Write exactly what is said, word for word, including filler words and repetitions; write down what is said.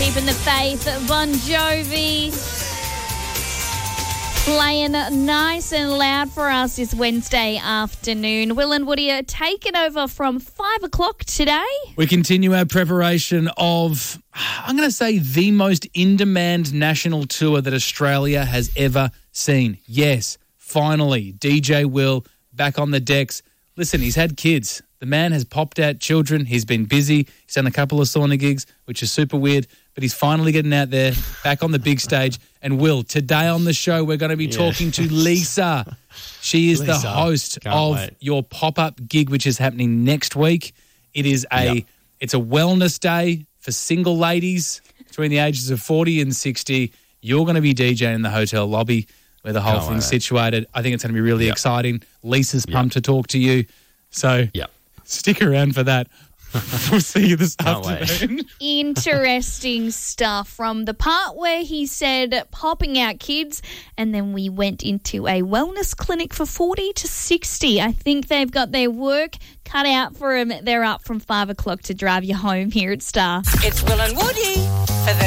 Keeping the faith, Bon Jovi. Playing nice and loud for us this Wednesday afternoon. Will and Woody are taking over from five o'clock today. We continue our preparation of, I'm going to say, the most in-demand national tour that Australia has ever seen. Yes, finally, D J Will back on the decks. Listen, he's had kids. The man has popped out children. He's been busy. He's done a couple of sauna gigs, which is super weird, but he's finally getting out there, back on the big stage. And Will, today on the show, we're going to be yeah. talking to Lisa. She is Lisa. the host Can't of wait. your pop-up gig, which is happening next week. It is a yep. it's a wellness day for single ladies between the ages of forty and sixty. You're going to be DJing in the hotel lobby where the whole Can't thing's wait. situated. I think it's going to be really yep. exciting. Lisa's yep. pumped to talk to you. So yep. stick around for that. We'll see you this Can't afternoon. Wait. Interesting stuff from the part where he said popping out kids, and then we went into a wellness clinic for forty to sixty. I think they've got their work cut out for them. They're up from five o'clock to drive you home here at Star. It's Will and Woody for the